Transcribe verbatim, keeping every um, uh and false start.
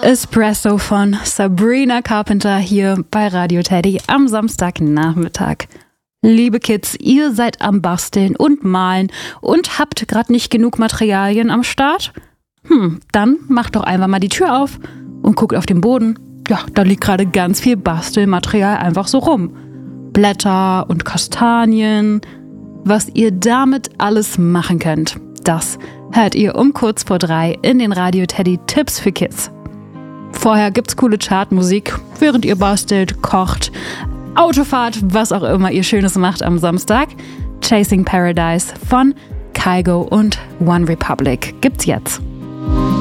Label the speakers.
Speaker 1: Espresso von Sabrina Carpenter hier bei Radio Teddy am Samstagnachmittag. Liebe Kids, ihr seid am Basteln und Malen und habt gerade nicht genug Materialien am Start? Hm, dann macht doch einfach mal die Tür auf und guckt auf den Boden. Ja, da liegt gerade ganz viel Bastelmaterial einfach so rum. Blätter und Kastanien. Was ihr damit alles machen könnt, das hört ihr um kurz vor drei in den Radio Teddy Tipps für Kids. Vorher gibt's coole Chartmusik, während ihr bastelt, kocht, Autofahrt, was auch immer ihr Schönes macht am Samstag. Chasing Paradise von Kygo und One Republic gibt's jetzt.